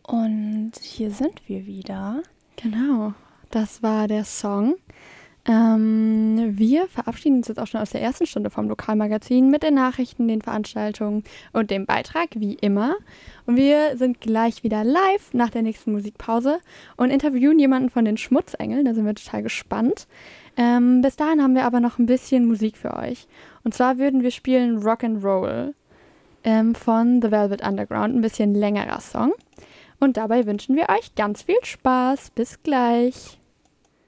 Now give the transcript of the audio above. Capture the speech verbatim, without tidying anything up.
Und hier sind wir wieder. Genau, das war der Song. Ähm, wir verabschieden uns jetzt auch schon aus der ersten Stunde vom Lokalmagazin mit den Nachrichten, den Veranstaltungen und dem Beitrag, wie immer. Und wir sind gleich wieder live nach der nächsten Musikpause und interviewen jemanden von den Schmutzengeln. Da sind wir total gespannt. Ähm, bis dahin haben wir aber noch ein bisschen Musik für euch. Und zwar würden wir spielen Rock'n'Roll ähm, von The Velvet Underground, ein bisschen längerer Song. Und dabei wünschen wir euch ganz viel Spaß. Bis gleich.